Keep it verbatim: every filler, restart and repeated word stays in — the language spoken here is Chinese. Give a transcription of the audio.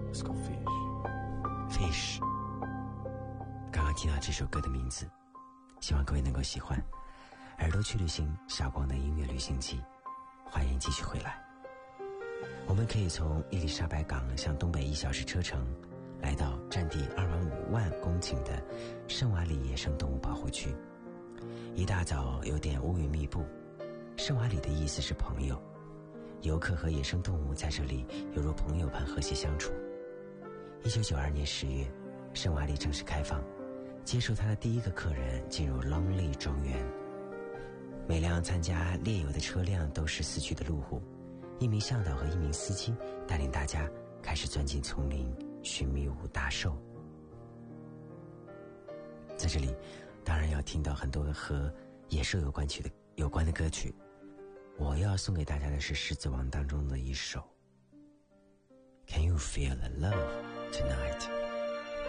It's called Fish. Fish。刚刚听到这首歌的名字，希望各位能够喜欢。耳朵去旅行，傻光的音乐旅行记，欢迎继续回来。我们可以从伊丽莎白港向东北一小时车程，来到占地二万五万公顷的圣瓦里野生动物保护区。一大早有点乌云密布，圣瓦里的意思是朋友，游客和野生动物在这里犹如朋友般和谐相处。一九九二年十月，圣瓦里正式开放，接受他的第一个客人进入 Lonely 庄园。每辆参加猎游的车辆都是四驱的路虎，一名向导和一名司机带领大家开始钻进丛林寻迷雾大兽。在这里当然要听到很多和野兽有关曲的有关的歌曲，我要送给大家的是狮子王当中的一首 Can you feel the love tonight？